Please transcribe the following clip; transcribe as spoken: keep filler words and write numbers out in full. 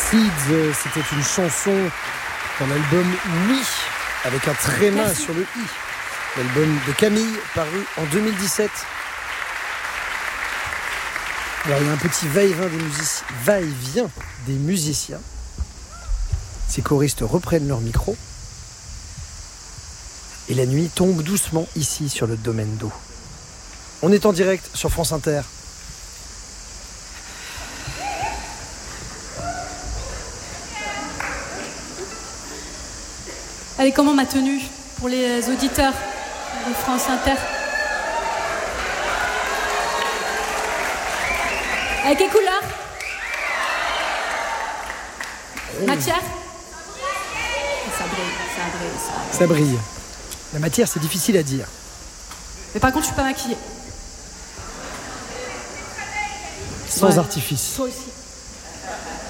Seeds, c'était une chanson dans l'album Oui, avec un tréma sur le I. L'album de Camille, paru en deux mille dix-sept. Alors il y a un petit va-et-vient des musiciens, va-et-vient des musiciens. Ces choristes reprennent leur micro. Et la nuit tombe doucement ici sur le domaine d'eau. On est en direct sur France Inter. Allez, comment ma tenue pour les auditeurs de France Inter? Avec quelle couleur? Matière? Ça brille, ça brille, ça brille. Ça brille. La matière, c'est difficile à dire. Mais par contre, je suis pas maquillée. Sans Ouais. artifice. Toi aussi.